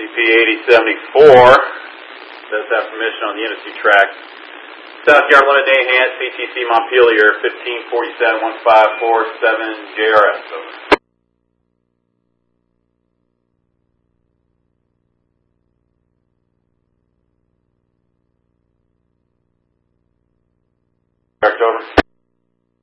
CP 8074 does have permission on the Industry Track. South Yard Limit Day Hand, CTC Montpelier, 1547-1547 JRS. Over. Over.